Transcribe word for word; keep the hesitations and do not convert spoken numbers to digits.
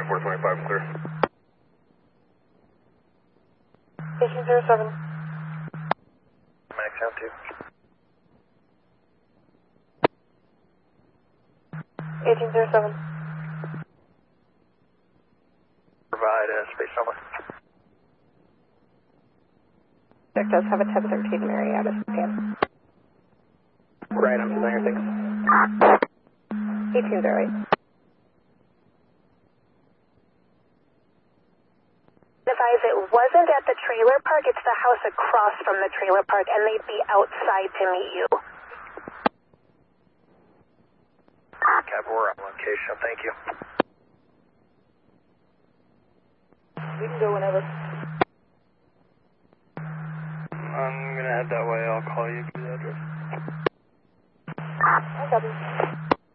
twenty-four twenty-five, I'm clear. eighteen zero seven. Max out two. eighteen zero seven. Provide uh, space number. Deck does have a ten thirteen Marietta scan. Right, I'm familiar, thanks. eighteen zero eight. Advise it wasn't at the trailer park, it's the house across from the trailer park, and they'd be outside to meet you. Cab, we're on location, thank you. We can go whenever.